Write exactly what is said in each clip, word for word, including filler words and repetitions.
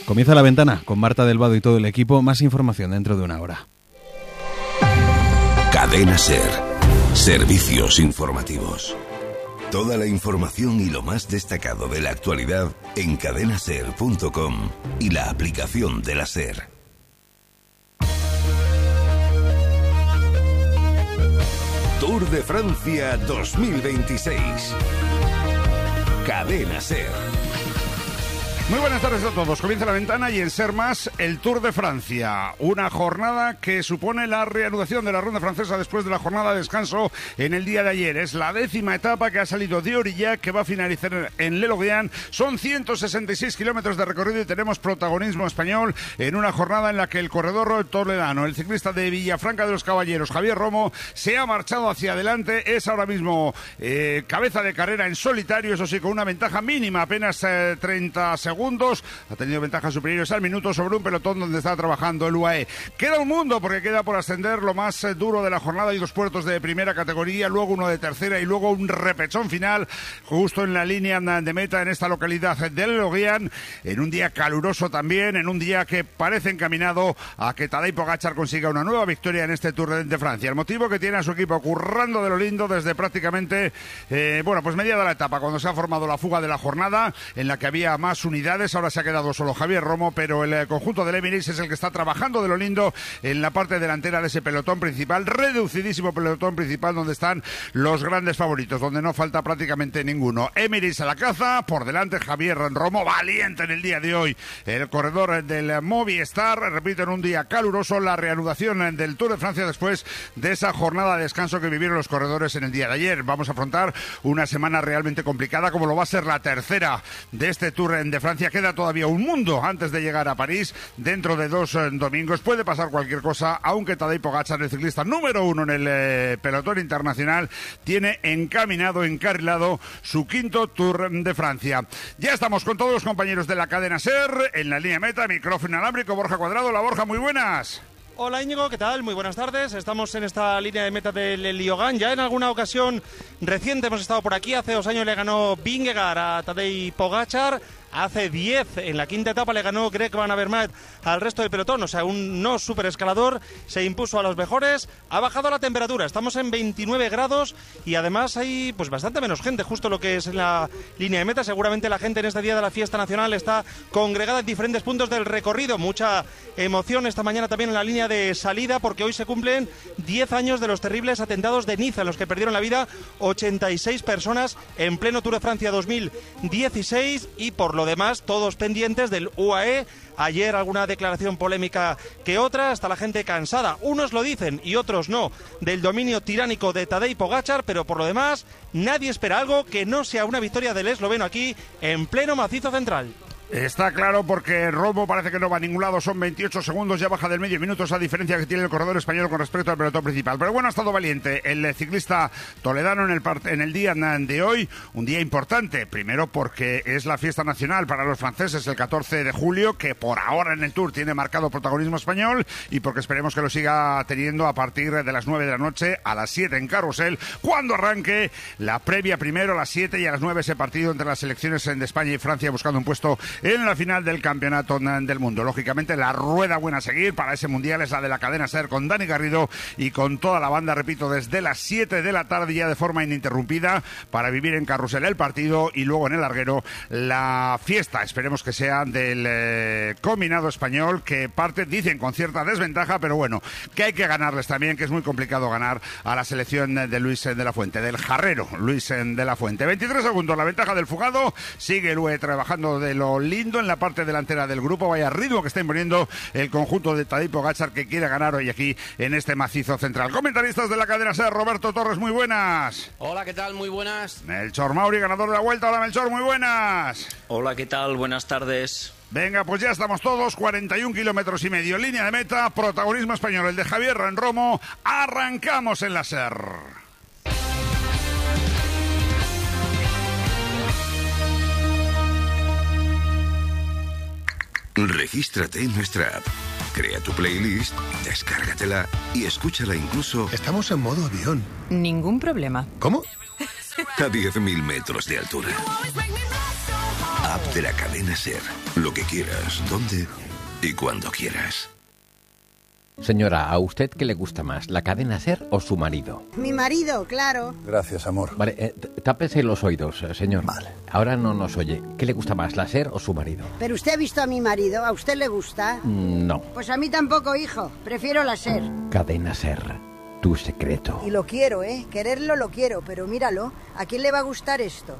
Comienza La Ventana con Marta del Vado y todo el equipo. Más información dentro de una hora. Cadena SER. Servicios informativos. Toda la información y lo más destacado de la actualidad en cadena ser punto com y la aplicación de la SER. Tour de Francia dos mil veintiséis. Cadena SER. Muy buenas tardes a todos. Comienza La Ventana y en Ser Más, el Tour de Francia. Una jornada que supone la reanudación de la ronda francesa después de la jornada de descanso en el día de ayer. Es la décima etapa que ha salido de Aurillac, que va a finalizar en Le Loguian. Son ciento sesenta y seis kilómetros de recorrido y tenemos protagonismo español en una jornada en la que el corredor toledano, el ciclista de Villafranca de los Caballeros, Javier Romo, se ha marchado hacia adelante. Es ahora mismo eh, cabeza de carrera en solitario, eso sí, con una ventaja mínima, apenas eh, treinta segundos. Ha tenido ventajas superiores al minuto sobre un pelotón donde está trabajando el U A E. Queda un mundo porque queda por ascender lo más duro de la jornada y dos puertos de primera categoría, luego uno de tercera y luego un repechón final justo en la línea de meta en esta localidad de Le Loguian, en un día caluroso también, en un día que parece encaminado a que Tadej Pogačar consiga una nueva victoria en este Tour de Francia. El motivo que tiene a su equipo currando de lo lindo desde prácticamente eh, bueno, pues mediada la etapa, cuando se ha formado la fuga de la jornada en la que había más unidades. Ahora se ha quedado solo Javier Romo, pero el conjunto del Emirates es el que está trabajando de lo lindo en la parte delantera de ese pelotón principal, reducidísimo pelotón principal donde están los grandes favoritos, donde no falta prácticamente ninguno. Emirates a la caza, por delante Javier Romo, valiente en el día de hoy, el corredor del Movistar. Repito, en un día caluroso, la reanudación del Tour de Francia después de esa jornada de descanso que vivieron los corredores en el día de ayer. Vamos a afrontar una semana realmente complicada, como lo va a ser la tercera de este Tour de Francia. Queda todavía un mundo antes de llegar a París. Dentro de dos eh, domingos puede pasar cualquier cosa, aunque Tadej Pogačar, el ciclista número uno en el eh, pelotón internacional, tiene encaminado, encarrilado su quinto Tour de Francia. Ya estamos con todos los compañeros de la cadena SER en la línea meta, micrófono inalámbrico, Borja Cuadrado. La Borja, muy buenas. Hola Íñigo, ¿qué tal? Muy buenas tardes. Estamos en esta línea de meta del Liogan. Ya en alguna ocasión reciente hemos estado por aquí. Hace dos años le ganó Vingegaard a Tadej Pogačar. Hace diez, en la quinta etapa, le ganó Greg Van Avermaet al resto del pelotón. O sea, un no super escalador. Se impuso a los mejores. Ha bajado la temperatura. Estamos en veintinueve grados y además hay pues bastante menos gente. Justo lo que es en la línea de meta. Seguramente la gente en este día de la fiesta nacional está congregada en diferentes puntos del recorrido. Mucha emoción esta mañana también en la línea de salida, porque hoy se cumplen diez años de los terribles atentados de Niza, en los que perdieron la vida ochenta y seis personas en pleno Tour de Francia dos mil dieciséis. Y por lo demás, todos pendientes del U A E. Ayer alguna declaración polémica que otra, está la gente cansada, unos lo dicen y otros no, del dominio tiránico de Tadej Pogačar, pero por lo demás nadie espera algo que no sea una victoria del esloveno aquí en pleno macizo central. Está claro, porque Romo parece que no va a ningún lado. Son veintiocho segundos, ya baja del medio minuto esa diferencia que tiene el corredor español con respecto al pelotón principal. Pero bueno, ha estado valiente el ciclista toledano en el, part- en el día de hoy. Un día importante, primero porque es la fiesta nacional para los franceses el catorce de julio, que por ahora en el Tour tiene marcado protagonismo español, y porque esperemos que lo siga teniendo a partir de las nueve de la noche, a las siete en Carrusel, cuando arranque la previa primero a las siete y a las nueve ese partido entre las selecciones de España y Francia buscando un puesto en la final del campeonato del mundo. Lógicamente la rueda buena a seguir para ese mundial es la de la cadena SER con Dani Garrido y con toda la banda, repito, desde las siete de la tarde ya de forma ininterrumpida para vivir en Carrusel el partido y luego en el larguero la fiesta. Esperemos que sea del eh, combinado español, que parte, dicen, con cierta desventaja, pero bueno, que hay que ganarles también, que es muy complicado ganar a la selección de Luis de la Fuente, del jarrero Luis de la Fuente. veintitrés segundos, la ventaja del fugado. Sigue el U E trabajando de lo lindo en la parte delantera del grupo. Vaya ritmo que está imponiendo el conjunto de Tadej Pogačar, que quiere ganar hoy aquí en este macizo central. Comentaristas de la cadena SER, Roberto Torres, muy buenas. Hola, ¿qué tal? Muy buenas. Melchor Mauri, ganador de la Vuelta. Hola, Melchor, muy buenas. Hola, ¿qué tal? Buenas tardes. Venga, pues ya estamos todos, cuarenta y un kilómetros y medio, línea de meta, protagonismo español, el de Javier Romo. Arrancamos en la SER. Regístrate en nuestra app, crea tu playlist, descárgatela y escúchala incluso... Estamos en modo avión. Ningún problema. ¿Cómo? A diez mil metros de altura. App de la cadena SER. Lo que quieras, dónde y cuando quieras. Señora, ¿a usted qué le gusta más, la cadena SER o su marido? Mi marido, claro. Gracias, amor. Vale, eh, tápese los oídos, señor. Vale. Ahora no nos oye. ¿Qué le gusta más, la SER o su marido? Pero usted ha visto a mi marido, ¿a usted le gusta? Mm, no. Pues a mí tampoco, hijo. Prefiero la SER. Cadena SER, tu secreto. Y lo quiero, ¿eh? Quererlo lo quiero, pero míralo. ¿A quién le va a gustar esto?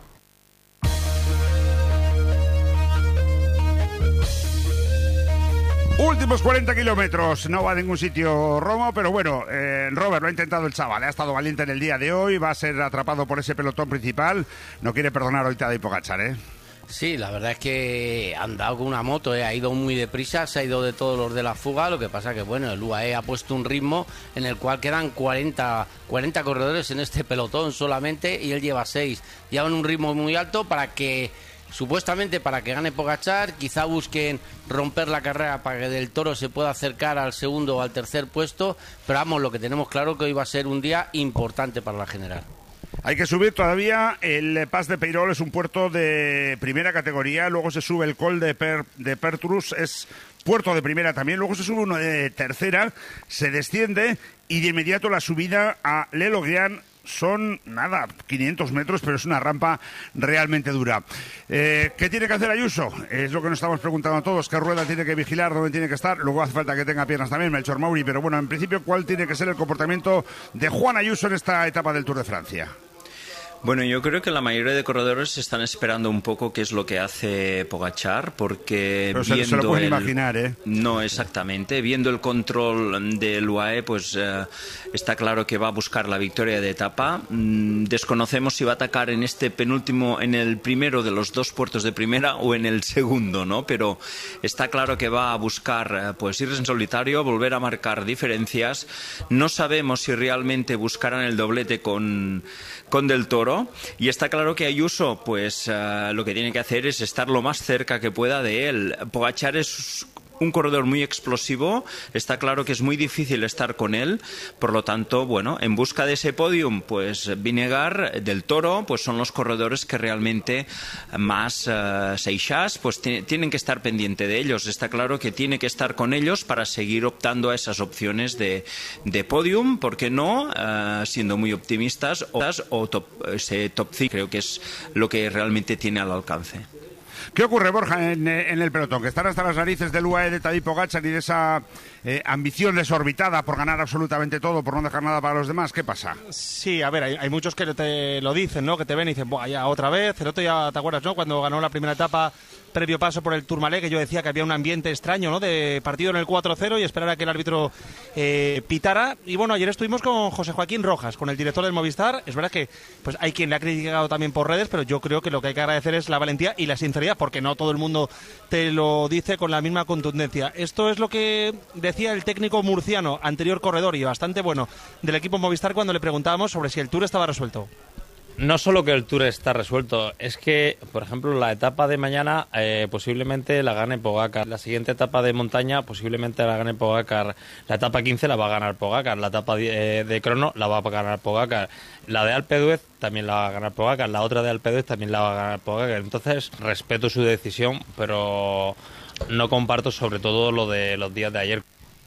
Últimos cuarenta kilómetros, no va a ningún sitio Romo, pero bueno, eh, Robert lo ha intentado el chaval, ha estado valiente en el día de hoy, va a ser atrapado por ese pelotón principal, no quiere perdonar ahorita de Pogačar, ¿eh? Sí, la verdad es que han dado con una moto, ¿eh? Ha ido muy deprisa, se ha ido de todos los de la fuga, lo que pasa que bueno, el U A E ha puesto un ritmo en el cual quedan cuarenta, cuarenta corredores en este pelotón solamente y él lleva seis, llevan un ritmo muy alto para que... Supuestamente para que gane Pogačar, quizá busquen romper la carrera para que Del Toro se pueda acercar al segundo o al tercer puesto, pero vamos, lo que tenemos claro que hoy va a ser un día importante para la general. Hay que subir todavía, el Pas de Peirol es un puerto de primera categoría, luego se sube el Col de, per, de Pertrus, es puerto de primera también, luego se sube uno de tercera, se desciende y de inmediato la subida a Leloguian. Son, nada, quinientos metros, pero es una rampa realmente dura. Eh, ¿Qué tiene que hacer Ayuso? Es lo que nos estamos preguntando a todos. ¿Qué rueda tiene que vigilar? ¿Dónde tiene que estar? Luego hace falta que tenga piernas también, Melchor Mauri. Pero bueno, en principio, ¿cuál tiene que ser el comportamiento de Juan Ayuso en esta etapa del Tour de Francia? Bueno, yo creo que la mayoría de corredores están esperando un poco qué es lo que hace Pogačar, porque Pero viendo se, se lo pueden el... imaginar, ¿eh? No, exactamente. Viendo el control del U A E, pues eh, está claro que va a buscar la victoria de etapa. Mm, desconocemos si va a atacar en este penúltimo, en el primero de los dos puertos de primera o en el segundo, ¿no? Pero está claro que va a buscar, pues ir en solitario, volver a marcar diferencias. No sabemos si realmente buscarán el doblete con, con Del Toro. Y está claro que Ayuso, pues uh, lo que tiene que hacer es estar lo más cerca que pueda de él. Pogačar es un corredor muy explosivo, está claro que es muy difícil estar con él, por lo tanto, bueno, en busca de ese podium, pues Vingegaard, Del Toro, pues son los corredores que realmente más uh, Seixas, pues t- tienen que estar pendiente de ellos. Está claro que tiene que estar con ellos para seguir optando a esas opciones de, de podium, ¿por qué no? Uh, siendo muy optimistas, o, o top, ese top cinco, creo que es lo que realmente tiene al alcance. ¿Qué ocurre, Borja, en, en el pelotón? Que están hasta las narices del U A E, de Tadej Pogačar y de esa eh, ambición desorbitada por ganar absolutamente todo, por no dejar nada para los demás. ¿Qué pasa? Sí, a ver, hay, hay muchos que te lo dicen, ¿no? Que te ven y dicen, buah, ya otra vez. El otro ya, ¿te acuerdas, no? Cuando ganó la primera etapa, previo paso por el Tourmalet, que yo decía que había un ambiente extraño, ¿no? De partido en el cuatro cero y esperar a que el árbitro eh, pitara. Y bueno, ayer estuvimos con José Joaquín Rojas, con el director del Movistar. Es verdad que pues hay quien le ha criticado también por redes, pero yo creo que lo que hay que agradecer es la valentía y la sinceridad, porque no todo el mundo te lo dice con la misma contundencia. Esto es lo que decía el técnico murciano, anterior corredor y bastante bueno, del equipo Movistar, cuando le preguntábamos sobre si el Tour estaba resuelto. No solo que el Tour está resuelto, es que, por ejemplo, la etapa de mañana eh, posiblemente la gane Pogačar. La siguiente etapa de montaña posiblemente la gane Pogačar. La etapa quince la va a ganar Pogačar. La etapa de, de crono la va a ganar Pogačar. La de Alpe d'Huez también la va a ganar Pogačar. La otra de Alpe d'Huez también la va a ganar Pogačar. Entonces, respeto su decisión, pero no comparto sobre todo lo de los días de ayer.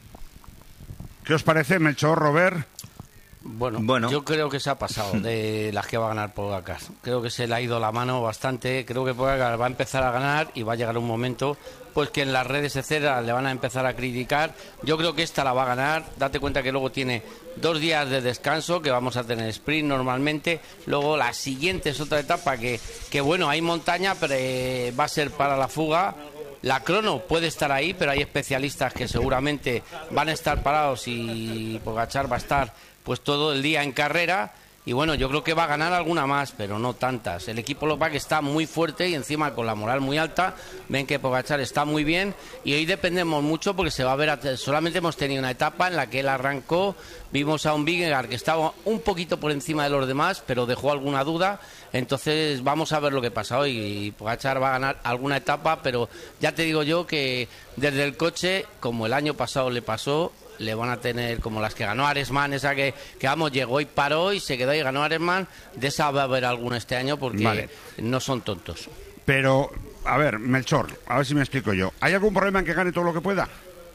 ¿Qué os parece, Melchor, Robert? Bueno, Bueno, yo creo que se ha pasado de las que va a ganar Pogačar. Creo que se le ha ido la mano bastante. Creo que Pogačar va a empezar a ganar y va a llegar un momento pues que en las redes etcétera le van a empezar a criticar. Yo creo que esta la va a ganar. Date cuenta que luego tiene dos días de descanso, que vamos a tener sprint normalmente. Luego la siguiente es otra etapa que, que bueno, hay montaña, pero eh, va a ser para la fuga. La crono puede estar ahí, pero hay especialistas que seguramente van a estar parados y Pogačar va a estar pues todo el día en carrera. Y bueno, yo creo que va a ganar alguna más, pero no tantas. El equipo Lopac está muy fuerte y encima con la moral muy alta. Ven que Pogačar está muy bien y hoy dependemos mucho porque se va a ver, a... solamente hemos tenido una etapa en la que él arrancó, vimos a un Vingegaard que estaba un poquito por encima de los demás, pero dejó alguna duda. Entonces vamos a ver lo que pasa hoy. Pogačar va a ganar alguna etapa, pero ya te digo yo que desde el coche, como el año pasado le pasó, le van a tener como las que ganó Aresman, esa que, que vamos, llegó y paró y se quedó y ganó Aresman. De esa va a haber alguna este año porque vale, no son tontos. Pero a ver, Melchor, a ver si me explico yo. ¿Hay algún problema en que gane todo lo que pueda?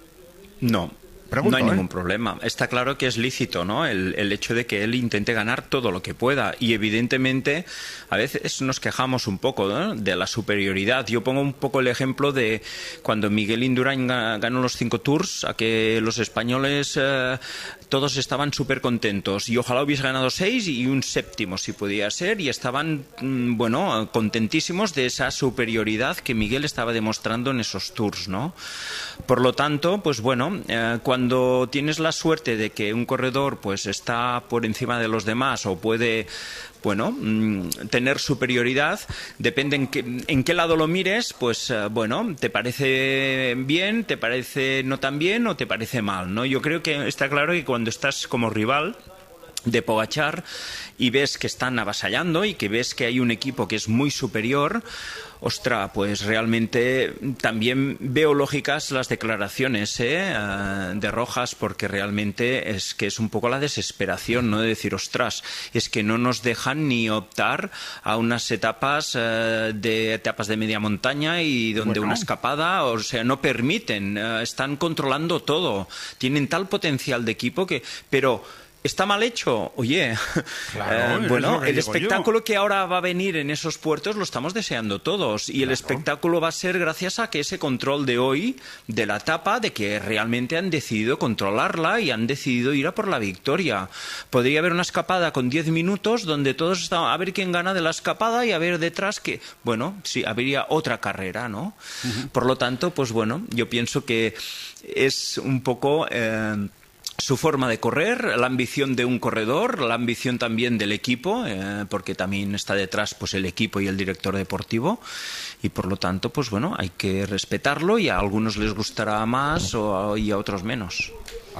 No. Pregunto, no hay ¿eh? ningún problema. Está claro que es lícito, ¿no? El, el hecho de que él intente ganar todo lo que pueda. Y evidentemente, a veces nos quejamos un poco, ¿no?, de la superioridad. Yo pongo un poco el ejemplo de cuando Miguel Indurain ganó los cinco Tours, a que los españoles eh, todos estaban súper contentos. Y ojalá hubiese ganado seis y un séptimo, si podía ser. Y estaban, mm, bueno, contentísimos de esa superioridad que Miguel estaba demostrando en esos Tours, ¿no? Por lo tanto, pues bueno, eh, cuando Cuando tienes la suerte de que un corredor pues está por encima de los demás o puede, bueno, tener superioridad, depende en qué, en qué lado lo mires, pues bueno, te parece bien, te parece no tan bien o te parece mal, ¿no? Yo creo que está claro que cuando estás como rival de Pogačar y ves que están avasallando y que ves que hay un equipo que es muy superior, ostra, pues realmente también veo lógicas las declaraciones ¿eh? uh, de Rojas, porque realmente es que es un poco la desesperación, ¿no? De decir, ostras, es que no nos dejan ni optar a unas etapas uh, de etapas de media montaña y donde bueno. una escapada, o sea, no permiten, uh, están controlando todo, tienen tal potencial de equipo que, pero ¿está mal hecho? Oye, claro, eh, bueno, el digo espectáculo yo. que ahora va a venir en esos puertos lo estamos deseando todos. Y claro. el espectáculo va a ser gracias a que ese control de hoy, de la etapa, de que realmente han decidido controlarla y han decidido ir a por la victoria. Podría haber una escapada con diez minutos donde todos estaban a ver quién gana de la escapada y a ver detrás que, bueno, sí, habría otra carrera, ¿no? Uh-huh. Por lo tanto, pues bueno, yo pienso que es un poco... Eh, su forma de correr, la ambición de un corredor, la ambición también del equipo, eh, porque también está detrás pues el equipo y el director deportivo, y por lo tanto, pues bueno, hay que respetarlo y a algunos les gustará más o a, y a otros menos.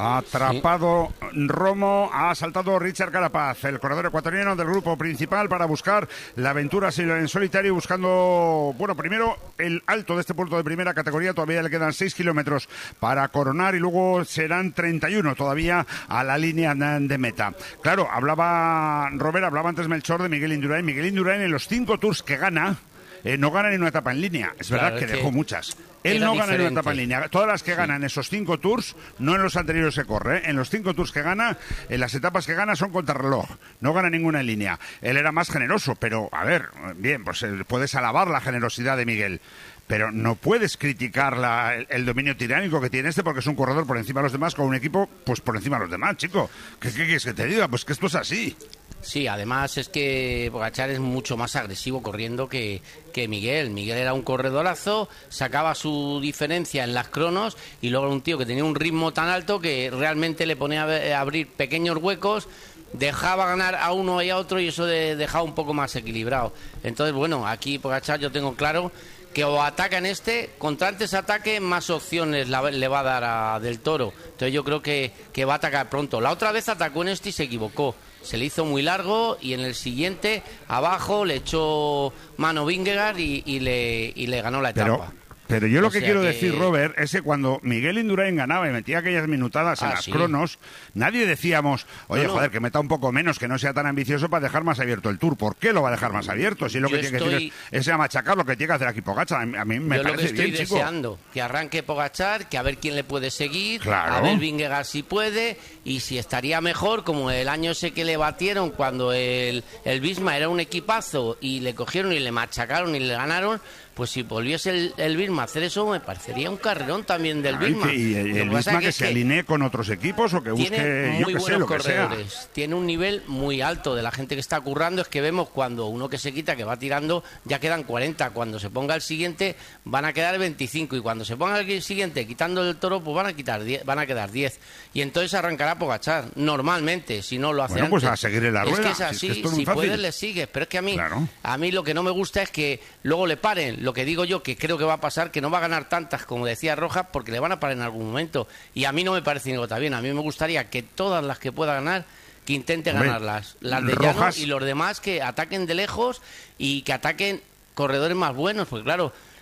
Atrapado sí. Romo, ha saltado Richard Carapaz, el corredor ecuatoriano del grupo principal, para buscar la aventura en solitario, buscando, bueno, primero el alto de este puerto de primera categoría. Todavía le quedan seis kilómetros para coronar y luego serán treinta y uno todavía a la línea de meta. Claro, hablaba Robert, hablaba antes Melchor de Miguel Indurain. Miguel Indurain en los cinco Tours que gana, Eh, no gana ni una etapa en línea. Es verdad claro, que, que dejó muchas. Él no gana ni una etapa en línea. Todas las que sí. ganan en esos cinco Tours, no en los anteriores que corre. ¿eh? En los cinco Tours que gana, en las etapas que gana son contrarreloj. No gana ninguna en línea. Él era más generoso, pero, a ver, bien, pues eh, puedes alabar la generosidad de Miguel. Pero no puedes criticar la, el, el dominio tiránico que tiene este, porque es un corredor por encima de los demás, con un equipo pues por encima de los demás, chico. ¿Qué, qué quieres que te diga? Pues que esto es así. Sí, además es que Pogačar es mucho más agresivo corriendo que, que Miguel. Miguel era un corredorazo, sacaba su diferencia en las cronos y luego era un tío que tenía un ritmo tan alto que realmente le ponía a abrir pequeños huecos, dejaba ganar a uno y a otro y eso de, dejaba un poco más equilibrado. Entonces, bueno, aquí Pogačar yo tengo claro que o ataca en este, contra antes ataque, más opciones la, le va a dar a Del Toro. Entonces yo creo que, que va a atacar pronto. La otra vez atacó en este y se equivocó. Se le hizo muy largo y en el siguiente, abajo, le echó mano Vingegaard y, y, le, y le ganó la etapa. Pero... Pero yo lo o que sea quiero que... decir, Robert, es que cuando Miguel Indurain ganaba y metía aquellas minutadas en ah, las sí. cronos, nadie decíamos, oye, no, no. joder, que meta un poco menos, que no sea tan ambicioso para dejar más abierto el Tour. ¿Por qué lo va a dejar más abierto? Si lo yo que tiene estoy... que decir es, es a machacar lo que tiene que hacer aquí Pogačar. A mí, a mí me yo parece lo que estoy bien, deseando, chico. que arranque Pogačar, que a ver quién le puede seguir, claro. a ver Vingegaard si puede, y si estaría mejor, como el año ese que le batieron cuando el, el Visma era un equipazo y le cogieron y le machacaron y le ganaron. Pues si volviese el, el Visma a hacer eso, me parecería un carrerón también del Visma. Y el, el Visma que, que se alinee con otros equipos o que busque, yo que sé, lo que sea. Tiene un nivel muy alto de la gente que está currando. Es que vemos cuando uno que se quita, que va tirando, ya quedan cuarenta. Cuando se ponga el siguiente, van a quedar veinticinco. Y cuando se ponga el siguiente, quitando el Toro, pues van a quitar diez, van a quedar diez. Y entonces arrancará Pogačar, normalmente, si no lo hace bueno, antes. Pues a seguir en la rueda. Es que es así, si, es que es si fácil. puedes le sigues. Pero es que a mí, claro. a mí lo que no me gusta es que luego le paren. Lo que digo yo, que creo que va a pasar, que no va a ganar tantas como decía Rojas, porque le van a parar en algún momento. Y a mí no me parece ni gota bien. A mí me gustaría que todas las que pueda ganar, que intente Hombre, ganarlas. Las de Rojas... Llano y los demás que ataquen de lejos y que ataquen corredores más buenos. Porque claro,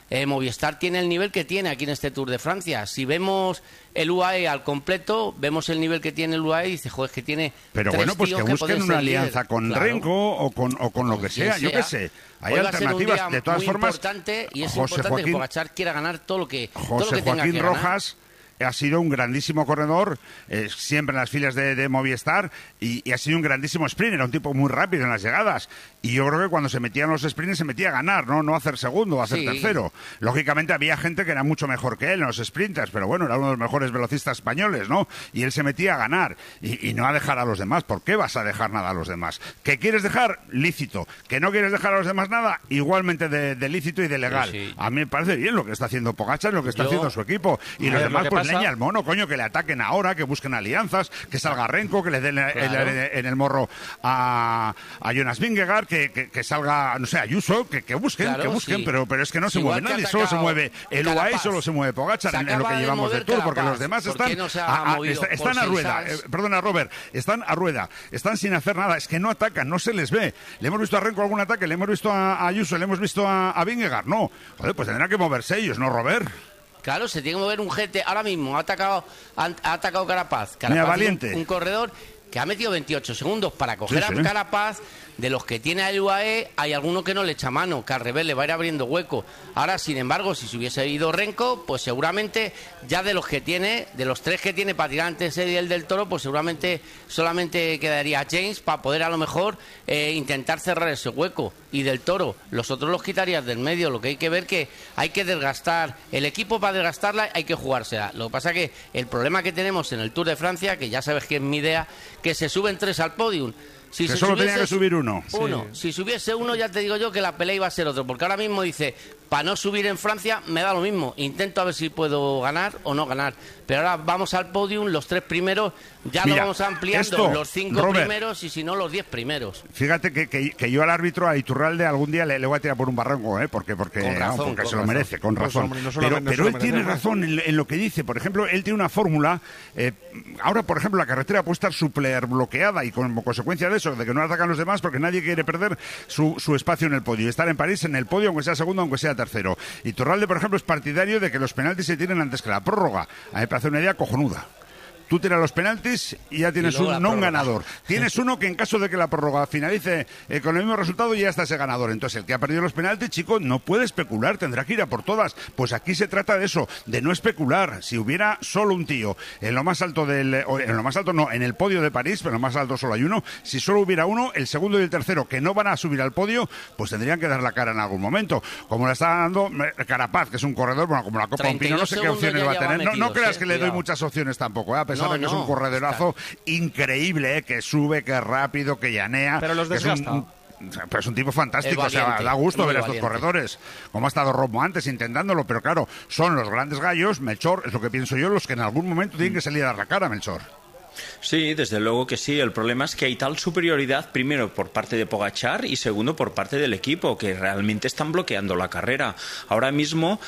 eh, Movistar tiene el nivel que tiene aquí en este Tour de Francia. Si vemos el U A E al completo, vemos el nivel que tiene el U A E y dice, joder, es que tiene Pero tres bueno, pues que tíos busquen una alianza líder. con Claro. Renko o con, o con lo que sea, Quien yo qué sea. sé. Hay Hoy va a ser un alternativas. día De todas muy formas, importante, y es José importante Joaquín, que Pogačar quiera ganar todo lo que, todo lo José que tenga Joaquín que ganar. Rojas ha sido un grandísimo corredor, eh, siempre en las filas de, de Movistar, y, y ha sido un grandísimo sprinter, un tipo muy rápido en las llegadas. Y yo creo que cuando se metía en los sprints se metía a ganar, no, no a hacer segundo, a hacer Sí. tercero. Lógicamente había gente que era mucho mejor que él en los sprinters, pero bueno, era uno de los mejores velocistas españoles, ¿no? Y él se metía a ganar y, y no a dejar a los demás. ¿Por qué vas a dejar nada a los demás? ¿Que quieres dejar? Lícito. ¿Que no quieres dejar a los demás nada? Igualmente de, de lícito y de legal. Sí, sí. A mí me parece bien lo que está haciendo Pogačar, lo que está Yo- haciendo su equipo. Y A los ver, lo demás, que pues pasa- leña al mono, coño, que le ataquen ahora, que busquen alianzas, que salga Renko, que le den el- Claro. el- en el morro a, a Jonas Vingegaard, que, que, que salga, no sé, Ayuso, que, que busquen, Claro, que busquen, sí. pero, pero es que no se Igual mueve que ha nadie, solo se atacado mueve el U A E, Carapaz. solo se mueve Pogačar Se en, en lo que acaba de llevamos de mover tour, porque Carapaz. los demás ¿Por están, qué no se ha a- a- movido está- por están a rueda, Sensas? eh, perdona Robert, están a rueda, están sin hacer nada, es que no atacan, no se les ve. Le hemos visto a Renko algún ataque, le hemos visto a, a Ayuso, le hemos visto a, a Vingegaard, no. Joder, pues tendrán que moverse ellos, ¿no, Robert? Claro, se tiene que mover un G T. Ahora mismo ha atacado, ha, ha atacado Carapaz. Mira, Carapaz es valiente. un, un corredor que ha metido veintiocho segundos para coger Sí, sí. a Carapaz. De los que tiene el U A E, hay alguno que no le echa mano, que al revés le va a ir abriendo hueco. Ahora, sin embargo, si se hubiese ido Renko, pues seguramente ya de los que tiene, de los tres que tiene para tirar antes y el del Toro, pues seguramente solamente quedaría James para poder a lo mejor eh, intentar cerrar ese hueco. Y del Toro, los otros los quitarías del medio. Lo que hay que ver que hay que desgastar el equipo, para desgastarla hay que jugársela. Lo que pasa que el problema que tenemos en el Tour de Francia, que ya sabes que es mi idea, que se suben tres al podium. Si Que se solo subiese tenía que subir uno. Uno. Si subiese uno, ya te digo yo que la pelea iba a ser otro. Porque ahora mismo dice, para no subir en Francia, me da lo mismo. Intento a ver si puedo ganar o no ganar. Pero ahora vamos al podium, los tres primeros, ya Mira, lo vamos ampliando, esto, los cinco Robert, primeros y si no, los diez primeros. Fíjate que, que, que yo al árbitro, a Iturralde, algún día le, le voy a tirar por un barranco, ¿eh? Porque, porque, Con razón, no, porque con se lo razón. merece, con Pues, razón. hombre, no se lo pero me- no se pero lo él tiene merece, razón en, en lo que dice. Por ejemplo, él tiene una fórmula. Eh, ahora, por ejemplo, la carretera puede estar súper bloqueada y como consecuencia de eso, de que no atacan los demás, porque nadie quiere perder su, su espacio en el podio. Y estar en París en el podio, aunque sea segundo, aunque sea tercero. Iturralde, por ejemplo, es partidario de que los penaltis se tienen antes que la prórroga. A mí me parece una idea cojonuda. Tú tiras los penaltis y ya tienes Y luego un la no un prórroga. ganador. Tienes uno que en caso de que la prórroga finalice eh, con el mismo resultado ya está ese ganador. Entonces el que ha perdido los penaltis, chico, no puede especular, tendrá que ir a por todas. Pues aquí se trata de eso, de no especular. Si hubiera solo un tío en lo más alto del, o en lo más alto no, en el podio de París, pero en lo más alto solo hay uno. Si solo hubiera uno, el segundo y el tercero que no van a subir al podio, pues tendrían que dar la cara en algún momento. Como la está dando eh, Carapaz, que es un corredor, bueno, como la Copa treinta y Pino, no dos sé qué segundos opciones ya va a lleva tener. No, no metidos, creas eh, que le doy cuidado. muchas opciones tampoco, ¿eh? A pesar No, de que es no, un corredor increíble, ¿eh? Que sube, que es rápido, que llanea. Pero los que es un- desgasta. un- pero es un tipo fantástico, Es o sea, valiente, da gusto muy ver a estos valiente. corredores. Como ha estado Romo antes intentándolo, pero claro, son los grandes gallos, Melchor, es lo que pienso yo, los que en algún momento tienen que salir a dar la cara, Melchor. Sí, desde luego que sí. El problema es que hay tal superioridad, primero por parte de Pogačar y segundo por parte del equipo, que realmente están bloqueando la carrera. Ahora mismo,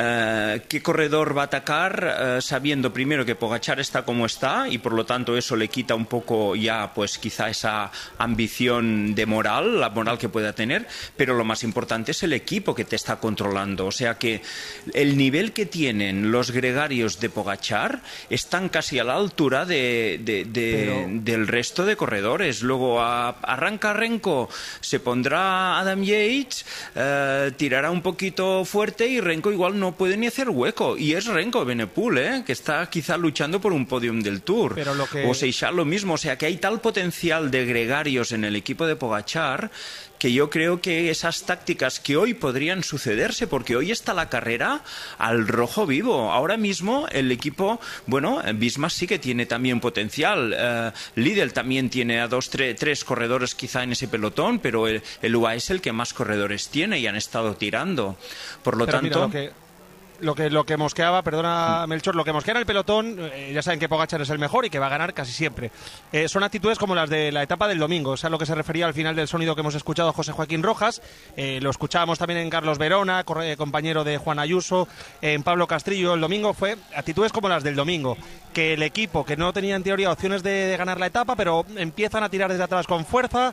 eh, ¿qué corredor va a atacar eh, sabiendo primero que Pogačar está como está y por lo tanto eso le quita un poco ya, pues quizá esa ambición de moral, la moral que pueda tener, pero lo más importante es el equipo que te está controlando. O sea que el nivel que tienen los gregarios de Pogačar están casi a la altura de De, de, del resto de corredores. Luego a, arranca Renko, se pondrá Adam Yates, eh, tirará un poquito fuerte y Renko igual no puede ni hacer hueco. Y es Renko Benepul, ¿eh? Que está quizá luchando por un podium del Tour. Pero lo que... O Seixal lo mismo. O sea que hay tal potencial de gregarios en el equipo de Pogačar que yo creo que esas tácticas que hoy podrían sucederse, porque hoy está la carrera al rojo vivo. Ahora mismo el equipo, bueno, Visma sí que tiene también potencial. Uh, Lidl también tiene a dos, tre, tres corredores quizá en ese pelotón, pero el, el U A E es el que más corredores tiene y han estado tirando. Por lo Pero tanto... mira, lo que... Lo que, lo que mosqueaba, perdona Melchor, lo que mosquea en el pelotón, eh, ya saben que Pogačar es el mejor y que va a ganar casi siempre. Eh, son actitudes como las de la etapa del domingo, o sea, lo que se refería al final del sonido que hemos escuchado José Joaquín Rojas, eh, lo escuchábamos también en Carlos Verona, corre, compañero de Juan Ayuso, eh, en Pablo Castrillo el domingo, fue actitudes como las del domingo, que el equipo que no tenía en teoría opciones de, de ganar la etapa, pero empiezan a tirar desde atrás con fuerza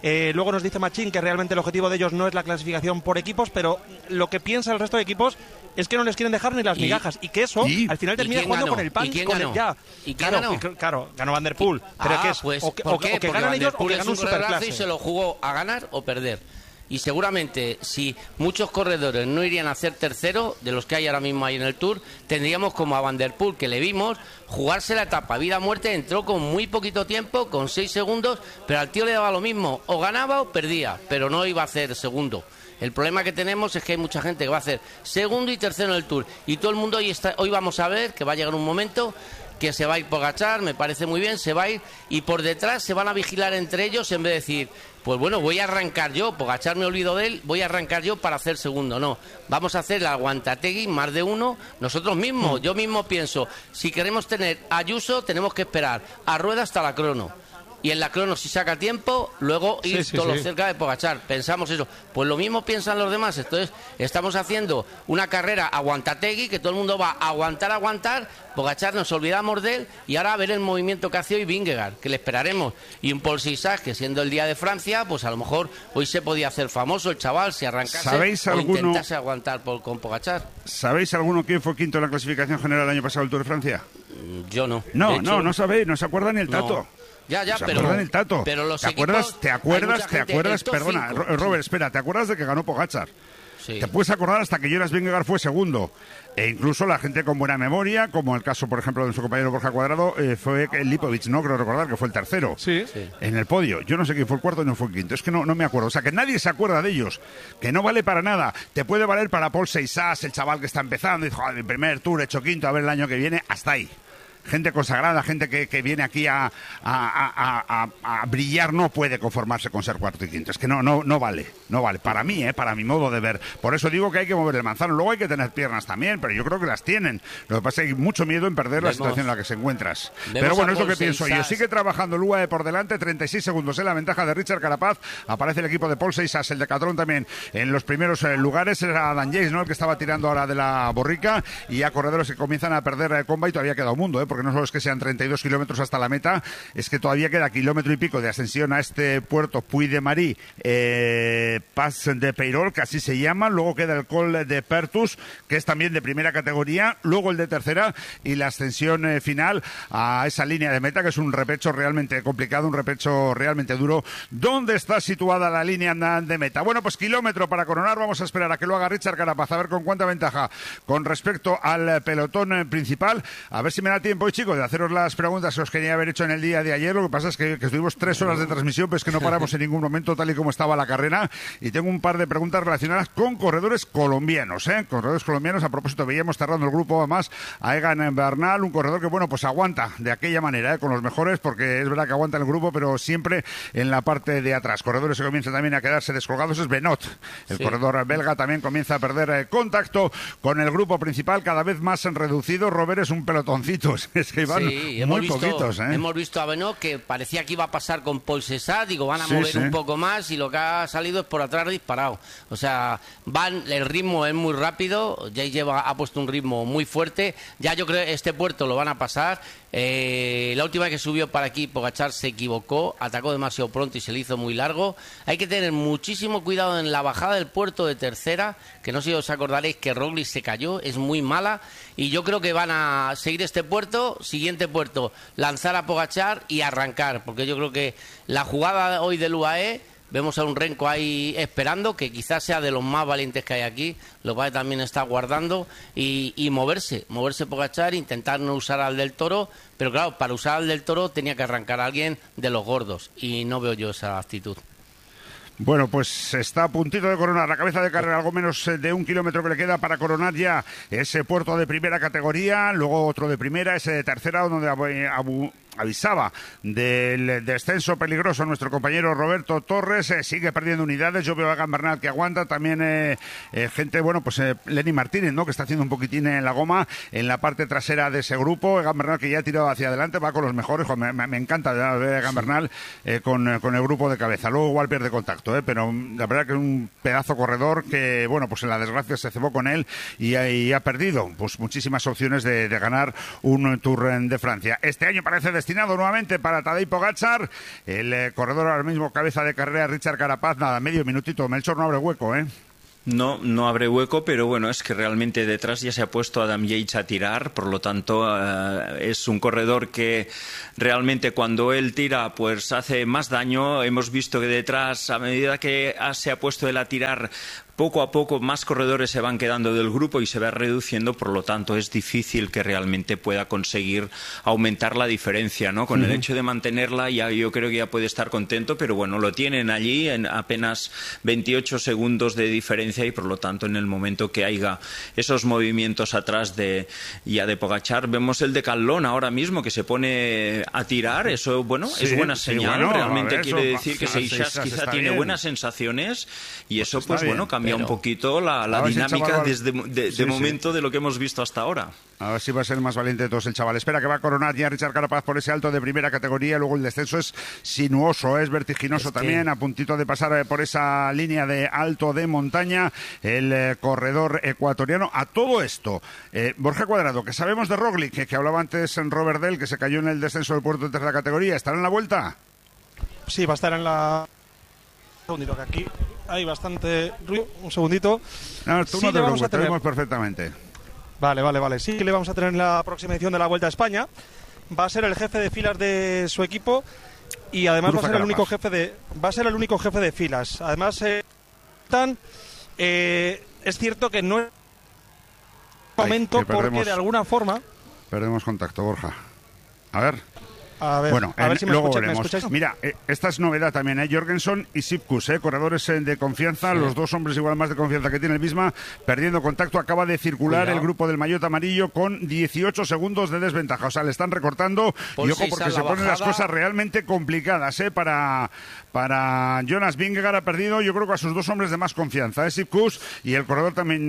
Eh, luego nos dice Machín que realmente el objetivo de ellos no es la clasificación por equipos, pero lo que piensa el resto de equipos es que no les quieren dejar ni las ¿Y? migajas y que eso ¿Y? al final termina ¿Y quién jugando ganó? con el pan. ¿Y quién con ganó? el ya. ¿Y quién claro, ganó? y, claro, ganó Van der Poel. Pero Ah, que es pues, o que, ¿por o que- qué? o que Porque ganan Van der ellos o Poel que en ganan un su superclase superclase. y se lo jugó a ganar o perder. Y seguramente, si muchos corredores no irían a ser tercero, de los que hay ahora mismo ahí en el Tour, tendríamos como a Van der Poel, que le vimos jugarse la etapa vida-muerte, entró con muy poquito tiempo, con seis segundos, pero al tío le daba lo mismo, o ganaba o perdía, pero no iba a hacer segundo. El problema que tenemos es que hay mucha gente que va a hacer segundo y tercero en el Tour, y todo el mundo hoy, está, hoy vamos a ver que va a llegar un momento que se va a ir Pogačar, me parece muy bien, se va a ir, y por detrás se van a vigilar entre ellos en vez de decir, pues bueno, voy a arrancar yo, Pogačar me olvido de él, voy a arrancar yo para hacer segundo. No, vamos a hacer la Aguantategui, más de uno, nosotros mismos. Yo mismo pienso, si queremos tener a Ayuso, tenemos que esperar a Rueda hasta la crono. Y en la crono, si saca tiempo, luego ir Sí, sí, todo sí. cerca de Pogačar. Pensamos eso. Pues lo mismo piensan los demás. Entonces, estamos haciendo una carrera Aguantategui, que todo el mundo va a aguantar, aguantar. Pogačar, nos olvidamos de él. Y ahora a ver el movimiento que hace hoy Vingegaard, que le esperaremos. Y un Paul Sisach, que siendo el día de Francia, pues a lo mejor hoy se podía hacer famoso el chaval, si arrancase ¿Sabéis o alguno- intentase aguantar por, con Pogačar. ¿Sabéis alguno quién fue quinto en la clasificación general el año pasado del Tour de Francia? Yo no. No, De hecho, no, no sabéis, no se acuerda ni el no. Tato. Ya, ya, ¿Se pero, acuerdan el Tato? pero los ¿Te acuerdas? equipos, ¿Te hay acuerdas? mucha ¿Te gente, acuerdas? el top Perdona, cinco. Ro- Robert, espera, ¿te acuerdas de que ganó Pogačar? Sí. Te puedes acordar hasta que Jonas Vingegaard fue segundo. E incluso la gente con buena memoria, como el caso, por ejemplo, de nuestro compañero Borja Cuadrado, eh, fue el Lipovic, no creo recordar que fue el tercero Sí. Sí. en el podio. Yo no sé quién fue el cuarto y no fue el quinto. Es que no, no me acuerdo. O sea, que nadie se acuerda de ellos. Que no vale para nada. Te puede valer para Paul Sisach, el chaval que está empezando. Y dice, joder, el primer Tour he hecho quinto, a ver el año que viene. Hasta ahí. Gente consagrada, gente que, que viene aquí a, a, a, a, a brillar, no puede conformarse con ser cuarto y quinto. Es que no, no, no vale, no vale. Para mí, eh, para mi modo de ver. Por eso digo que hay que mover el manzano. Luego hay que tener piernas también, pero yo creo que las tienen. Lo que pasa es que hay mucho miedo en perder la Vemos- situación en la que se encuentras. vemos Pero bueno, a es lo Paul que pienso yo. Sisach. Sigue trabajando el U A E por delante, treinta y seis segundos en la ventaja de Richard Carapaz. Aparece el equipo de Paul Sisach, el de Decathlon también en los primeros eh, lugares. Era Dan James, ¿no?, el que estaba tirando ahora de la borrica. Y a corredores que comienzan a perder eh, comba, y todavía queda un mundo, ¿eh? Porque no solo es que sean treinta y dos kilómetros hasta la meta, es que todavía queda kilómetro y pico de ascensión a este puerto Puy de Marí, eh, Pas de Peirol, que así se llama. Luego queda el Col de Pertus, que es también de primera categoría. Luego el de tercera y la ascensión eh, final a esa línea de meta, que es un repecho realmente complicado, un repecho realmente duro. ¿Dónde está situada la línea de meta? Bueno, pues kilómetro para coronar. Vamos a esperar a que lo haga Richard Carapaz, a ver con cuánta ventaja con respecto al pelotón eh, principal. A ver si me da tiempo hoy, chicos, de haceros las preguntas que os quería haber hecho en el día de ayer. Lo que pasa es que, que estuvimos tres horas de transmisión, pero es que no paramos en ningún momento tal y como estaba la carrera. Y tengo un par de preguntas relacionadas con corredores colombianos, ¿eh? Corredores colombianos. A propósito, veíamos cerrando el grupo además a Egan Bernal, un corredor que, bueno, pues aguanta de aquella manera, ¿eh?, con los mejores, porque es verdad que aguanta el grupo, pero siempre en la parte de atrás. Corredores que comienzan también a quedarse descolgados es Benot. El Sí. corredor belga también comienza a perder eh, contacto con el grupo principal, cada vez más reducido. Robert, es un pelotoncito. Es que van Sí, hemos muy visto, poquitos, ¿eh? hemos visto a Benot que parecía que iba a pasar con Paul Sisach, digo, van a Sí, mover sí. un poco más y lo que ha salido es por atrás disparado. O sea, van, el ritmo es muy rápido, Jay lleva, ha puesto un ritmo muy fuerte, ya yo creo que este puerto lo van a pasar. Eh, la última vez que subió para aquí, Pogačar se equivocó, atacó demasiado pronto y se le hizo muy largo. Hay que tener muchísimo cuidado en la bajada del puerto de tercera, que no sé si os acordaréis que Roglic se cayó, es muy mala, y yo creo que van a seguir este puerto, siguiente puerto, lanzar a Pogačar y arrancar, porque yo creo que la jugada hoy del U A E, vemos a un Renko ahí esperando, que quizás sea de los más valientes que hay aquí, lo cual también está guardando, y, y moverse, moverse Pogačar, intentar no usar al del Toro, pero claro, para usar al del Toro tenía que arrancar a alguien de los gordos, y no veo yo esa actitud. Bueno, pues está a puntito de coronar la cabeza de carrera, algo menos de un kilómetro que le queda para coronar ya ese puerto de primera categoría, luego otro de primera, ese de tercera, donde Abu, Abu, avisaba del descenso peligroso nuestro compañero Roberto Torres. Eh, sigue perdiendo unidades. Yo veo a Egan Bernal que aguanta, también eh, eh, gente, bueno, pues eh, Lenny Martínez, ¿no?, que está haciendo un poquitín en la goma en la parte trasera de ese grupo. Egan Bernal, que ya ha tirado hacia adelante, va con los mejores. Joder, me, me, me encanta ver a Egan Bernal eh, con, con el grupo de cabeza. Luego igual pierde contacto, eh, pero la verdad que es un pedazo corredor que, bueno, pues en la desgracia se cebó con él y, y ha perdido pues muchísimas opciones de, de ganar un Tour de Francia. Este año parece de destinado nuevamente para Tadej Pogačar. El eh, corredor ahora mismo cabeza de carrera, Richard Carapaz, nada, medio minutito. Melchor, no abre hueco, ¿eh? No, no abre hueco, pero bueno, es que realmente detrás ya se ha puesto Adam Yates a tirar, por lo tanto eh, es un corredor que realmente cuando él tira pues hace más daño. Hemos visto que detrás, a medida que se ha puesto él a tirar, poco a poco más corredores se van quedando del grupo y se va reduciendo, por lo tanto es difícil que realmente pueda conseguir aumentar la diferencia, ¿no? Con uh-huh. el hecho de mantenerla ya yo creo que ya puede estar contento, pero bueno, lo tienen allí en apenas veintiocho segundos de diferencia y por lo tanto en el momento que haya esos movimientos atrás de ya de Pogačar, vemos el decalón ahora mismo que se pone a tirar, eso bueno, sí, es buena sí, señal, bueno, realmente ver, quiere eso, decir que Seixas Seixas quizá tiene bien. buenas sensaciones y pues eso pues bien, bueno, cambia pero... un poquito la, la dinámica chaval... desde de, de sí, momento sí. de lo que hemos visto hasta ahora. A ver si va a ser el más valiente de todos el chaval. Espera que va a coronar ya Richard Carapaz por ese alto de primera categoría. Luego el descenso es sinuoso, es vertiginoso es también, que... a puntito de pasar por esa línea de alto de montaña el eh, corredor ecuatoriano. A todo esto, eh, Borja Cuadrado, que sabemos de Roglic, que, que hablaba antes en Robert Dell, que se cayó en el descenso del puerto de tercera categoría, ¿estará en la vuelta? Sí, va a estar en la... Un segundito, que aquí hay bastante ruido. Un segundito. No, tú sí, no te preocupes, te tener... vemos perfectamente. Vale, vale, vale. Sí que le vamos a tener en la próxima edición de la Vuelta a España. Va a ser el jefe de filas de su equipo y además Cruza va a ser el único jefe de va a ser el único jefe de filas. Además, eh, tan, eh, es cierto que no es momento Ay, perdemos, porque de alguna forma perdemos contacto, Borja. A ver. A ver, bueno, a ver en, si me luego escucháis, veremos. ¿me escucháis? Mira, eh, esta es novedad también, ¿eh? Jorgensen y Sipkus, ¿eh? Corredores eh, de confianza, sí. Los dos hombres igual más de confianza que tiene el Visma, perdiendo contacto, acaba de circular Cuidado. el grupo del maillot amarillo con dieciocho segundos de desventaja, o sea, le están recortando Por y ojo porque se ponen bajada. las cosas realmente complicadas, ¿eh? Para, para Jonas Vingegaard ha perdido, yo creo que a sus dos hombres de más confianza, ¿eh? Sipkus y el corredor también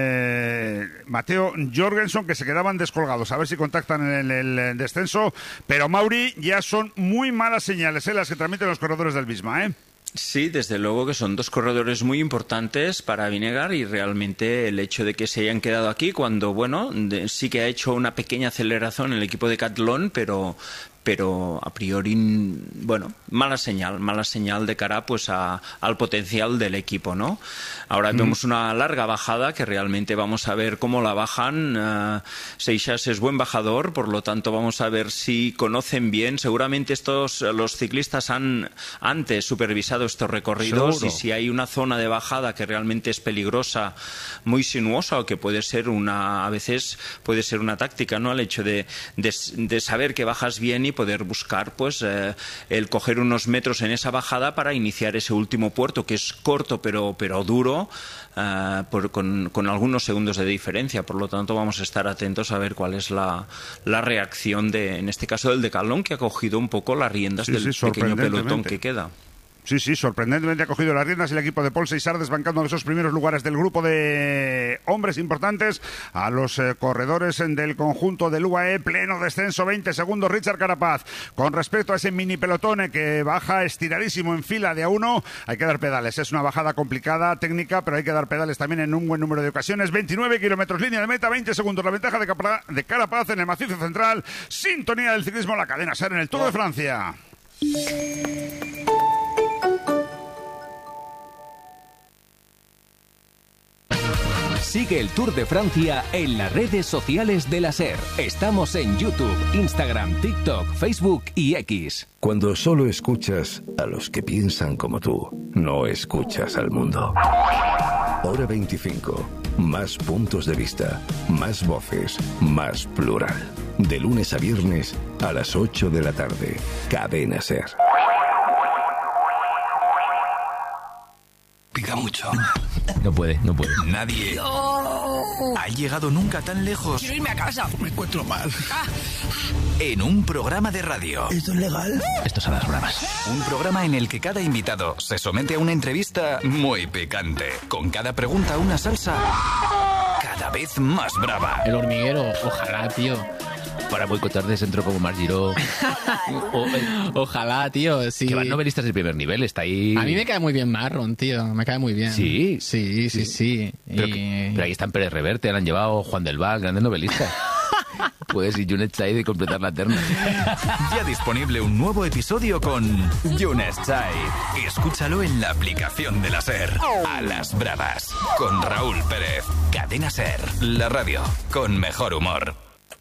eh, Mateo Jorgensen, que se quedaban descolgados, a ver si contactan en el, el descenso, pero Mauri ya son muy malas señales, ¿eh? Las que transmiten los corredores del Visma, ¿eh? Sí, desde luego que son dos corredores muy importantes para Vingegaard y realmente el hecho de que se hayan quedado aquí cuando, bueno, de, sí que ha hecho una pequeña aceleración en el equipo de Catlón, pero... pero a priori, bueno, mala señal, mala señal de cara pues a, al potencial del equipo, ¿no? Ahora mm. vemos una larga bajada que realmente vamos a ver cómo la bajan. Uh, Seixas es buen bajador, por lo tanto vamos a ver si conocen bien. Seguramente estos los ciclistas han antes supervisado estos recorridos Seguro. y si hay una zona de bajada que realmente es peligrosa, muy sinuosa o que puede ser una, a veces puede ser una táctica, ¿no? El hecho de, de, de saber que bajas bien y poder buscar pues eh, el coger unos metros en esa bajada para iniciar ese último puerto que es corto pero pero duro eh, por, con, con algunos segundos de diferencia, por lo tanto vamos a estar atentos a ver cuál es la, la reacción de, en este caso del Decathlon, que ha cogido un poco las riendas sí, del sí, pequeño pelotón que queda. Sí, sí, sorprendentemente ha cogido las riendas el equipo de Paul Seixas, desbancando esos primeros lugares del grupo de hombres importantes a los eh, corredores del conjunto del U A E. Pleno descenso, veinte segundos, Richard Carapaz. Con respecto a ese mini pelotón que baja estiradísimo en fila de a uno, hay que dar pedales. Es una bajada complicada, técnica, pero hay que dar pedales también en un buen número de ocasiones. veintinueve kilómetros, línea de meta, veinte segundos. La ventaja de, Capra, de Carapaz en el macizo central. Sintonía del ciclismo, la cadena SER en el Tour oh. de Francia. Sigue el Tour de Francia en las redes sociales de la SER. Estamos en YouTube, Instagram, TikTok, Facebook y X. Cuando solo escuchas a los que piensan como tú, no escuchas al mundo. Hora veinticinco. Más puntos de vista, más voces, más plural. De lunes a viernes a las ocho de la tarde. Cadena SER. Pica mucho. No puede, no puede. Nadie no. ha llegado nunca tan lejos. Quiero irme a casa. Me encuentro mal. Ah. En un programa de radio. ¿Esto es legal? Esto son las bromas. Un programa en el que cada invitado se somete a una entrevista muy picante. Con cada pregunta una salsa cada vez más brava. El hormiguero, ojalá, tío. Para boicotar de centro como Marc Giró. o, Ojalá, tío. Sí. Que van novelistas del primer nivel, está ahí. A mí me cae muy bien Marron, tío. Me cae muy bien. Sí. Sí, sí, sí. Pero, y... que, pero ahí están Pérez Reverte, han llevado Juan del Val, grandes novelistas. Puedes ir Junet Chai y completar la terna. Ya disponible un nuevo episodio con Younes Chai. Escúchalo en la aplicación de la SER. A las bravas. Con Raúl Pérez. Cadena SER. La radio con mejor humor.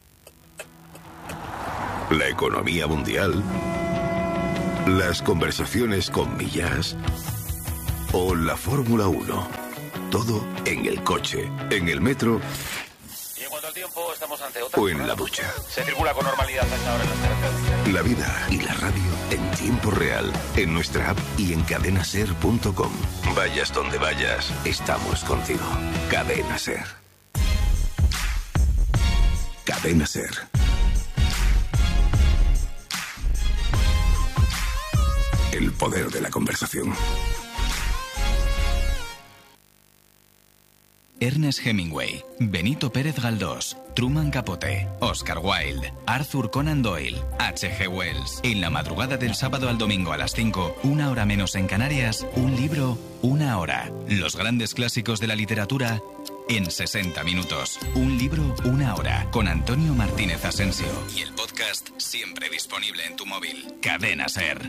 La economía mundial. Las conversaciones con Millás. O la Fórmula uno. Todo en el coche, en el metro. Y en cuanto al tiempo, estamos ante otra. O en la ducha. Se circula con normalidad hasta ahora en las carreteras. La vida y la radio en tiempo real, en nuestra app y en cadena ser punto com. Vayas donde vayas, estamos contigo. Cadena SER. Cadena SER. El poder de la conversación. Ernest Hemingway, Benito Pérez Galdós, Truman Capote, Oscar Wilde, Arthur Conan Doyle, H G Wells. En la madrugada del sábado al domingo a las cinco, una hora menos en Canarias, un libro, una hora. Los grandes clásicos de la literatura en sesenta minutos. Un libro, una hora. Con Antonio Martínez Asensio. Y el podcast siempre disponible en tu móvil. Cadena SER.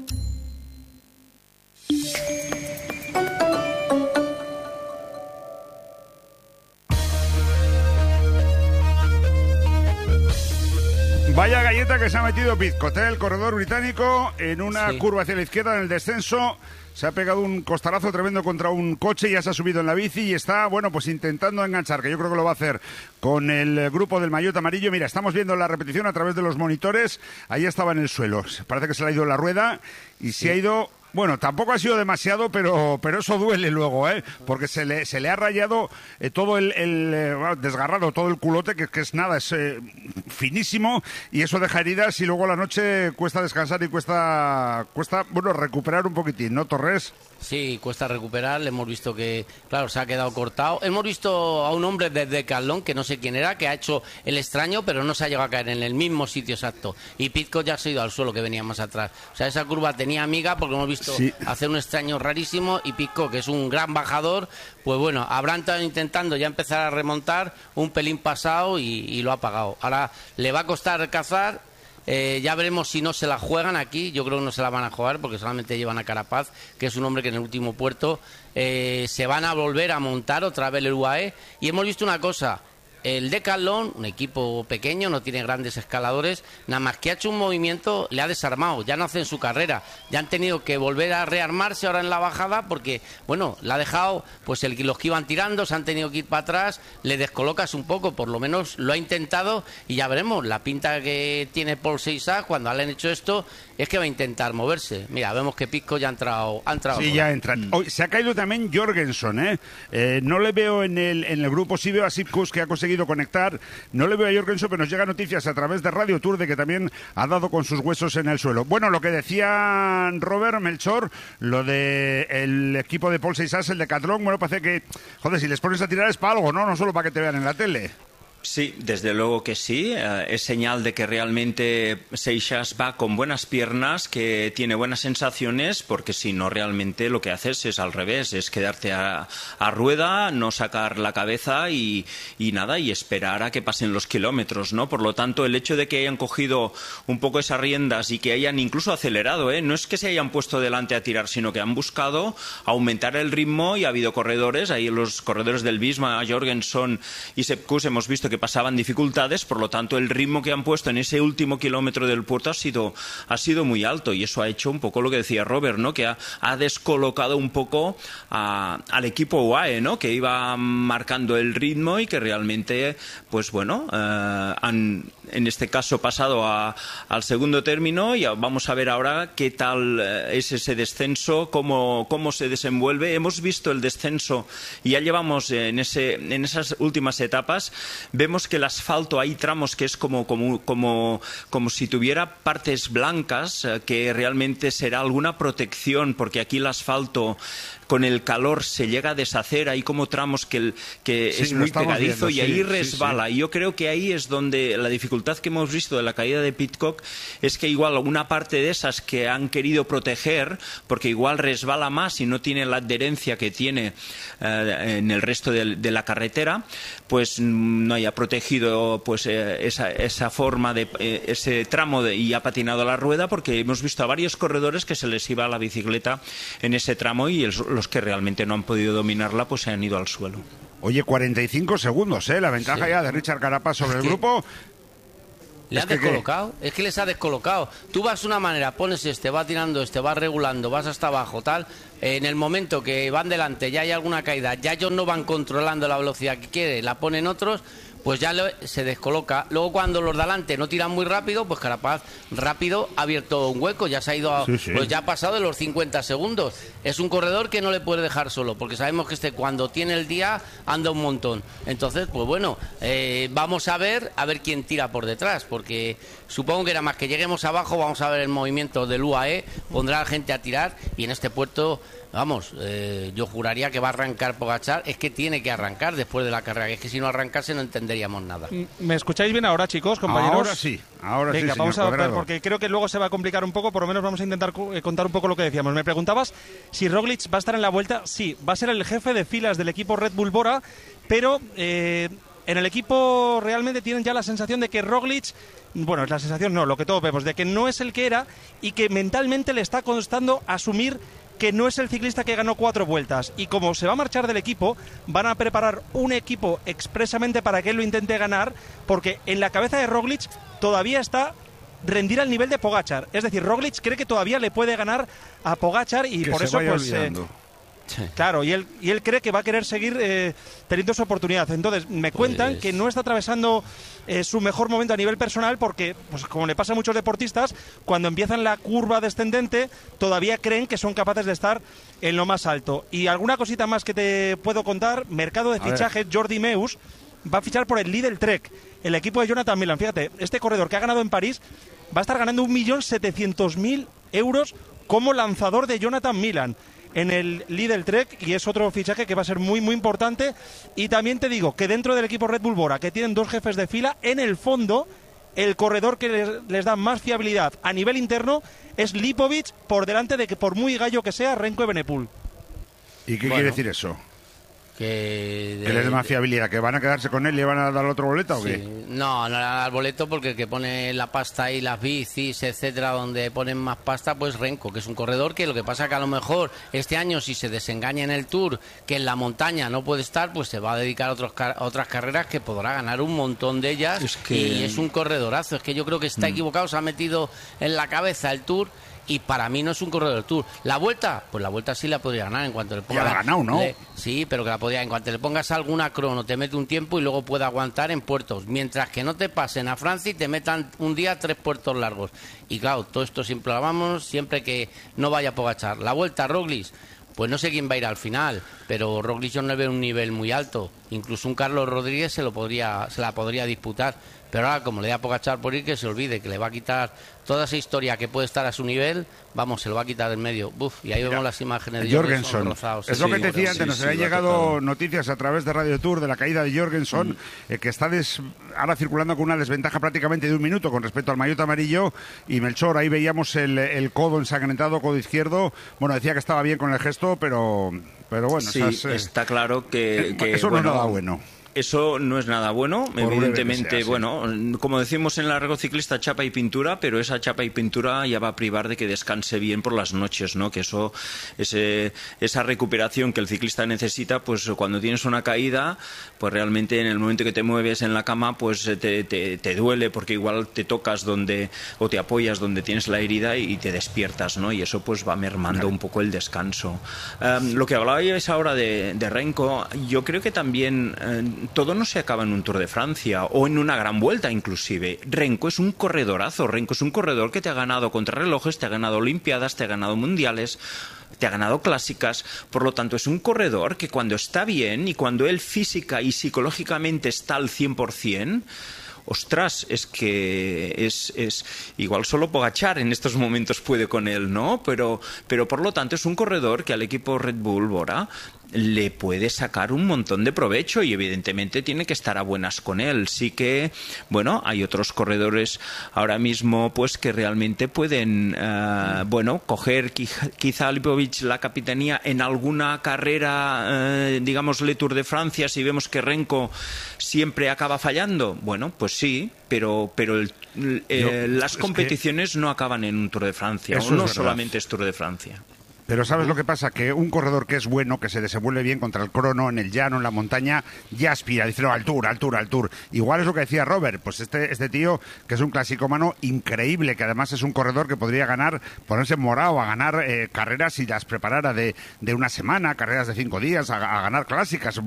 Vaya galleta que se ha metido Pidcock, el corredor británico, en una sí. curva hacia la izquierda en el descenso. Se ha pegado un costalazo tremendo contra un coche, ya se ha subido en la bici y está, bueno, pues intentando enganchar, que yo creo que lo va a hacer con el grupo del maillot amarillo. Mira, estamos viendo la repetición a través de los monitores. Ahí estaba en el suelo. Parece que se le ha ido la rueda y sí. se ha ido... Bueno, tampoco ha sido demasiado, pero pero eso duele luego, ¿eh? Porque se le se le ha rayado eh, todo el, el eh, desgarrado, todo el culote, que, que es nada, es eh, finísimo, y eso deja heridas y luego a la noche cuesta descansar y cuesta, cuesta bueno, recuperar un poquitín, ¿no, Torres? Sí, cuesta recuperar, le hemos visto que, claro, se ha quedado cortado. Hemos visto a un hombre de Decathlon, que no sé quién era, que ha hecho el extraño, pero no se ha llegado a caer en el mismo sitio exacto. Y Pidcock ya se ha ido al suelo, que venía más atrás. O sea, esa curva tenía amiga, porque hemos visto sí. hacer un extraño rarísimo, y Pidcock, que es un gran bajador, pues bueno, habrán estado intentando ya empezar a remontar, un pelín pasado y, y lo ha pagado. Ahora le va a costar cazar. Eh, ya veremos si no se la juegan aquí. Yo creo que no se la van a jugar, porque solamente llevan a Carapaz, que es un hombre que en el último puerto eh, se van a volver a montar otra vez el U A E. Y hemos visto una cosa: el Decathlon, un equipo pequeño, no tiene grandes escaladores, nada más que ha hecho un movimiento, le ha desarmado, ya no hacen su carrera, ya han tenido que volver a rearmarse ahora en la bajada, porque, bueno, le ha dejado, pues el, los que iban tirando se han tenido que ir para atrás, le descolocas un poco, por lo menos lo ha intentado, y ya veremos, la pinta que tiene Paul Seisach cuando le han hecho esto es que va a intentar moverse. Mira, vemos que Pidcock ya ha entrado. Ha entrado sí, ya entra. Mm. Hoy, se ha caído también Jorgensen, ¿eh? eh no le veo en el, en el grupo, sí veo a Sipkus, que ha conseguido conectar, no le veo a Jorgensen, pero nos llegan noticias a través de Radio Tour de que también ha dado con sus huesos en el suelo. Bueno, lo que decía Robert Melchor, lo de el equipo de Paul Seisach, el Decathlon, bueno, parece que, joder, si les pones a tirar es para algo, ¿no? No solo para que te vean en la tele. Sí, desde luego que sí. Eh, es señal de que realmente Seisach va con buenas piernas, que tiene buenas sensaciones, porque si no, realmente lo que haces es al revés, es quedarte a, a rueda, no sacar la cabeza y, y nada, y esperar a que pasen los kilómetros, ¿no? Por lo tanto, el hecho de que hayan cogido un poco esas riendas y que hayan incluso acelerado, ¿eh? No es que se hayan puesto delante a tirar, sino que han buscado aumentar el ritmo, y ha habido corredores, ahí los corredores del Visma, Jorgensen y Sipkus, hemos visto que que pasaban dificultades, por lo tanto el ritmo que han puesto en ese último kilómetro del puerto ha sido, ha sido muy alto, y eso ha hecho un poco lo que decía Robert, ¿no? Que ha, ha descolocado un poco a, al equipo U A E, ¿no? Que iba marcando el ritmo y que realmente, pues bueno, eh, han en este caso pasado a, al segundo término, y vamos a ver ahora qué tal es ese descenso, cómo, cómo se desenvuelve. Hemos visto el descenso y ya llevamos en, ese, en esas últimas etapas. Vemos que el asfalto, hay tramos que es como, como, como, como si tuviera partes blancas, eh, que realmente será alguna protección, porque aquí el asfalto con el calor se llega a deshacer, hay como tramos que, el, que sí, es muy pegadizo viendo, y sí, ahí sí, resbala. sí. Y yo creo que ahí es donde la dificultad que hemos visto de la caída de Pidcock es que igual una parte de esas que han querido proteger, porque igual resbala más y no tiene la adherencia que tiene eh, en el resto de, de la carretera, pues no haya protegido pues eh, esa, esa forma de eh, ese tramo de, y ha patinado la rueda, porque hemos visto a varios corredores que se les iba la bicicleta en ese tramo y el, los que realmente no han podido dominarla pues se han ido al suelo. Oye, cuarenta y cinco segundos, ¿eh? La ventaja Sí. ya de Richard Carapaz sobre Es el que grupo. Le Es has que, descolocado, es que les ha descolocado. Tú vas de una manera, pones este, va tirando este, vas regulando, vas hasta abajo, tal. En el momento que van delante, ya hay alguna caída, ya ellos no van controlando la velocidad que quieren, la ponen otros, pues ya le- se descoloca. Luego cuando los de delante no tiran muy rápido, pues Carapaz rápido ha abierto un hueco, ya se ha ido, a- Sí, sí. pues ya ha pasado de los cincuenta segundos. Es un corredor que no le puede dejar solo, porque sabemos que este cuando tiene el día anda un montón. Entonces, pues bueno, eh, vamos a ver a ver quién tira por detrás, porque supongo que nada más que lleguemos abajo vamos a ver el movimiento del U A E, pondrá a la gente a tirar y en este puerto... Vamos, eh, yo juraría que va a arrancar Pogačar, es que tiene que arrancar después de la carrera, que es que si no arrancase no entenderíamos nada. ¿Me escucháis bien ahora, chicos, compañeros? Ahora sí, ahora sí, Venga, señor vamos a ver, Cuadrado. porque creo que luego se va a complicar un poco, por lo menos vamos a intentar cu- eh, contar un poco lo que decíamos. Me preguntabas si Roglic va a estar en la vuelta. Sí, va a ser el jefe de filas del equipo Red Bull Bora, pero eh, en el equipo realmente tienen ya la sensación de que Roglic, bueno, es la sensación, no, lo que todos vemos, de que no es el que era y que mentalmente le está costando asumir que no es el ciclista que ganó cuatro vueltas, y como se va a marchar del equipo, van a preparar un equipo expresamente para que él lo intente ganar, porque en la cabeza de Roglic todavía está rendir al nivel de Pogačar. Es decir, Roglic cree que todavía le puede ganar a Pogačar y Que por se eso vaya pues eh, olvidando. claro, y él y él cree que va a querer seguir eh, teniendo su oportunidad. Entonces, me cuentan Pues- que no está atravesando eh, su mejor momento a nivel personal porque, pues como le pasa a muchos deportistas, cuando empiezan la curva descendente, todavía creen que son capaces de estar en lo más alto. Y alguna cosita más que te puedo contar, mercado de A ver. fichajes, Jordi Meus va a fichar por el Lidl Trek, el equipo de Jonathan Milan. Fíjate, este corredor que ha ganado en París va a estar ganando un millón setecientos mil euros como lanzador de Jonathan Milan en el Lidl Trek, y es otro fichaje que va a ser muy muy importante. Y también te digo que dentro del equipo Red Bull Bora, que tienen dos jefes de fila, en el fondo el corredor que les, les da más fiabilidad a nivel interno es Lipovic, por delante de que, por muy gallo que sea, Renko Evenepoel. ¿Y qué Bueno. quiere decir eso? Que, ¿Que les dé más fiabilidad? ¿Que van a quedarse con él y le van a dar otro boleto o Sí. qué? No, no le dan al boleto porque el que pone la pasta y las bicis, etcétera, donde ponen más pasta, pues Renko, que es un corredor que lo que pasa que a lo mejor este año si se desengaña en el Tour, que en la montaña no puede estar, pues se va a dedicar a, otros, car- a otras carreras que podrá ganar un montón de ellas. Es que- Y es un corredorazo, es que yo creo que está equivocado, se ha metido en la cabeza el Tour. Y para mí no es un corredor del Tour. ¿La Vuelta? Pues la Vuelta sí la podría ganar en cuanto le ponga... Ya la ha ganado, ¿no? le- sí, pero que la podría... En cuanto le pongas alguna crono, te mete un tiempo y luego puede aguantar en puertos. Mientras que no te pasen a Francia y te metan un día tres puertos largos. Y claro, todo esto siempre lo vamos, siempre que no vaya a Pogačar. La Vuelta, Roglic, pues no sé quién va a ir al final, pero Roglic yo no le veo un nivel muy alto. Incluso un Carlos Rodríguez se, lo podría, se la podría disputar. Pero ahora, como le da a Pogačar por ir, que se olvide, que le va a quitar toda esa historia que puede estar a su nivel, vamos, se lo va a quitar del medio. Buf, y ahí vemos las imágenes de Jorgensen. rozados. Es lo Sí, que te decía sí, antes, nos sí, habían lo ha llegado tocado. noticias a través de Radio Tour de la caída de Jorgensen, Mm. eh, que está des- ahora circulando con una desventaja prácticamente de un minuto con respecto al maillot amarillo. Y Melchor, ahí veíamos el, el codo ensangrentado, codo izquierdo. Bueno, decía que estaba bien con el gesto, pero, pero bueno, Sí, esas, eh, está claro que, eh, que, eso no bueno, es nada bueno. Eso no es nada bueno, breve que evidentemente, sea, sí. bueno, como decimos en el largo ciclista, chapa y pintura, pero esa chapa y pintura ya va a privar de que descanse bien por las noches, ¿no? Que eso, ese, esa recuperación que el ciclista necesita, pues cuando tienes una caída, pues realmente en el momento que te mueves en la cama, pues te, te, te duele porque igual te tocas donde, o te apoyas donde tienes la herida y te despiertas, ¿no? Y eso pues va mermando un poco el descanso. Um, lo que hablabais ahora de, de Renko, yo creo que también eh, todo no se acaba en un Tour de Francia o en una gran vuelta inclusive. Renko es un corredorazo, Renko es un corredor que te ha ganado contrarrelojes, te ha ganado olimpiadas, te ha ganado mundiales, te ha ganado clásicas, por lo tanto es un corredor que cuando está bien y cuando él física y psicológicamente está al cien por cien, ostras, es que es, es igual solo Pogačar en estos momentos puede con él, ¿no? Pero, pero por lo tanto es un corredor que al equipo Red Bull, Bora, le puede sacar un montón de provecho y evidentemente tiene que estar a buenas con él. Sí que, bueno, hay otros corredores ahora mismo pues que realmente pueden, uh, bueno, coger quizá, quizá Lipovic la capitanía en alguna carrera, uh, digamos, Le Tour de Francia, si vemos que Renko siempre acaba fallando. Bueno, pues sí, pero, pero el, eh, Yo, las competiciones que... no acaban en un Tour de Francia, o no solamente es Tour de Francia. Pero ¿sabes lo que pasa? Que un corredor que es bueno, que se desenvuelve bien contra el crono, en el llano, en la montaña, ya aspira, dice, no, al Tour, al Tour, al Tour. Igual es lo que decía Robert, pues este, este tío, que es un clasicómano increíble, que además es un corredor que podría ganar, ponerse morado a ganar eh, carreras y las preparara de, de una semana, carreras de cinco días, a, a ganar clásicas.